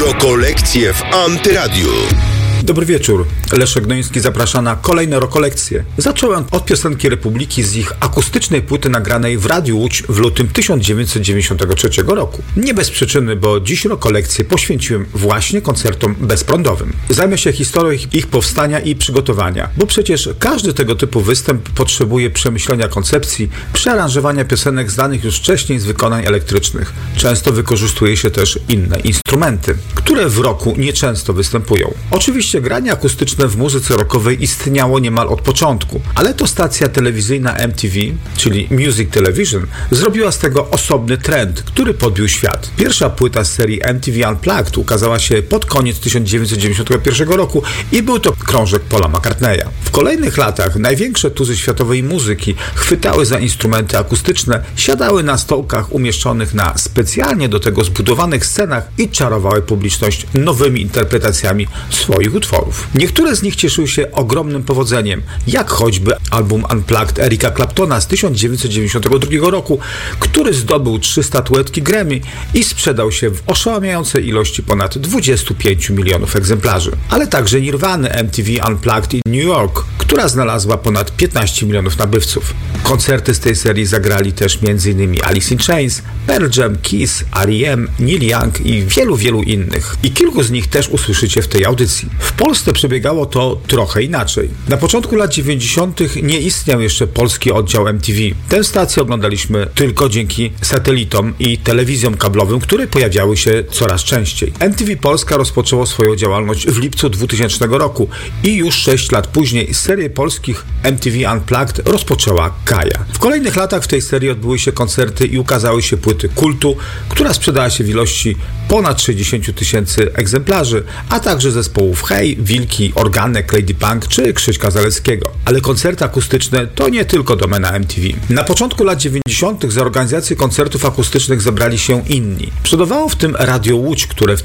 Rokolekcje w Antyradiu. Dobry wieczór. Leszek Gnoński zaprasza na kolejne rokolekcje. Zacząłem od piosenki Republiki z ich akustycznej płyty nagranej w Radiu Łódź w lutym 1993 roku. Nie bez przyczyny, bo dziś rokolekcje poświęciłem właśnie koncertom bezprądowym. Zajmę się historią ich powstania i przygotowania, bo przecież każdy tego typu występ potrzebuje przemyślenia koncepcji, przearanżowania piosenek znanych już wcześniej z wykonań elektrycznych. Często wykorzystuje się też inne instrumenty, które w roku nieczęsto występują. Oczywiście granie akustyczne w muzyce rockowej istniało niemal od początku, ale to stacja telewizyjna MTV, czyli Music Television, zrobiła z tego osobny trend, który podbił świat. Pierwsza płyta z serii MTV Unplugged ukazała się pod koniec 1991 roku i był to krążek Paula McCartneya. W kolejnych latach największe tuzy światowej muzyki chwytały za instrumenty akustyczne, siadały na stołkach umieszczonych na specjalnie do tego zbudowanych scenach i czarowały publiczność nowymi interpretacjami swoich utworów. Niektóre z nich cieszyły się ogromnym powodzeniem, jak choćby album Unplugged Erika Claptona z 1992 roku, który zdobył 3 statuetki Grammy i sprzedał się w oszałamiającej ilości ponad 25 milionów egzemplarzy. Ale także Nirwany MTV Unplugged in New York, która znalazła ponad 15 milionów nabywców. Koncerty z tej serii zagrali też m.in. Alice in Chains, Pearl Jam, Kiss, R.E.M., Neil Young i wielu innych. I kilku z nich też usłyszycie w tej audycji. W Polsce przebiegało to trochę inaczej. Na początku lat 90. nie istniał jeszcze polski oddział MTV. Tę stację oglądaliśmy tylko dzięki satelitom i telewizjom kablowym, które pojawiały się coraz częściej. MTV Polska rozpoczęło swoją działalność w lipcu 2000 roku i już 6 lat później serię polskich MTV Unplugged rozpoczęła Kaja. W kolejnych latach w tej serii odbyły się koncerty i ukazały się płyty Kultu, która sprzedała się w ilości ponad 60 000 egzemplarzy, a także zespołów Hej, Wilki, Organek, Lady Punk czy Krzyśka Zalewskiego. Ale koncerty akustyczne to nie tylko domena MTV. Na początku lat 90. za organizację koncertów akustycznych zebrali się inni. Przodowało w tym Radio Łódź, które w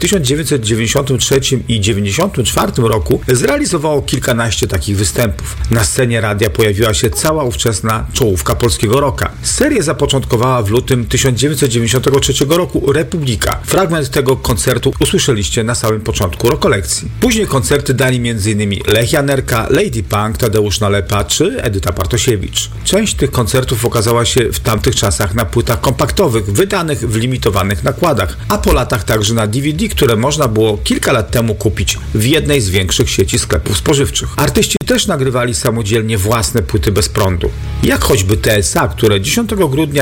1993 i 1994 roku zrealizowało kilkanaście takich występów. Na scenie radia pojawiła się cała ówczesna czołówka polskiego rocka. Serię zapoczątkowała w lutym 1993 roku Republika. Fragment tego koncertu usłyszeliście na samym początku rokolekcji. Później koncerty dali m.in. Lech Janerka, Lady Punk, Tadeusz Nalepa czy Edyta Bartosiewicz. Część tych koncertów okazała się w tamtych czasach na płytach kompaktowych, wydanych w limitowanych nakładach, a po latach także na DVD, które można było kilka lat temu kupić w jednej z większych sieci sklepów spożywczych. Artyści też nagrywali samodzielnie własne płyty bez prądu, jak choćby TSA, które 10 grudnia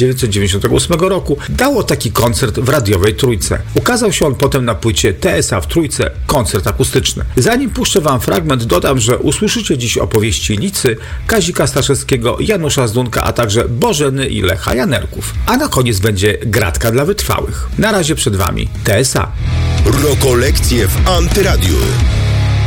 1998 roku dało taki koncert w radiowej Trójce. Ukazał się on potem na płycie TSA w Trójce, koncert akustyczny. Zanim puszczę wam fragment, dodam, że usłyszycie dziś opowieści Licy, Kazika Staszewskiego, Janusza Zdunka, a także Bożeny i Lecha Janerków. A na koniec będzie gratka dla wytrwałych. Na razie przed wami TSA. Rokolekcje w Antyradiu.